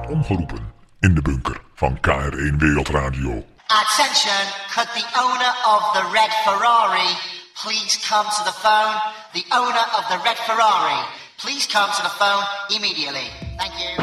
omgeroepen in de bunker van KR1 Wereldradio. Attention, could the owner of the red Ferrari please come to the phone? The owner of the red Ferrari, please come to the phone immediately. Thank you.